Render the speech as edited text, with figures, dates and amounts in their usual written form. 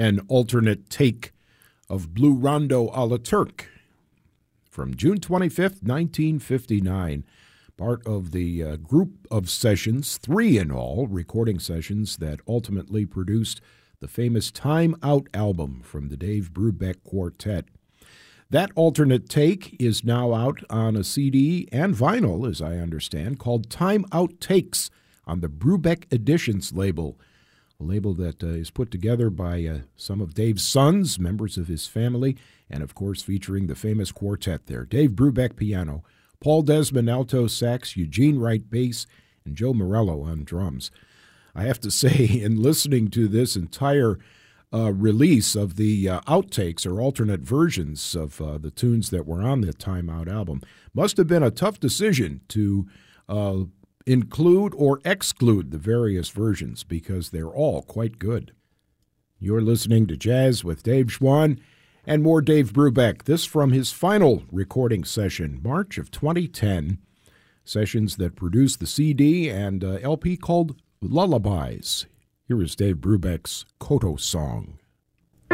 an alternate take of Blue Rondo a la Turk from June 25th, 1959. Part of the group of sessions, 3 in all, recording sessions that ultimately produced the famous Time Out album from the Dave Brubeck Quartet. That alternate take is now out on a CD and vinyl, as I understand, called Time Out Takes on the Brubeck Editions label, a label that is put together by some of Dave's sons, members of his family, and of course featuring the famous quartet there. Dave Brubeck piano, Paul Desmond alto sax, Eugene Wright bass, and Joe Morello on drums. I have to say, in listening to this entire release of the outtakes or alternate versions of the tunes that were on the Time Out album, must have been a tough decision to include or exclude the various versions because they're all quite good. You're listening to Jazz with Dave Schwann and more Dave Brubeck. This from his final recording session, March of 2010, sessions that produced the CD and LP called Lullabies. Here is Dave Brubeck's Koto Song.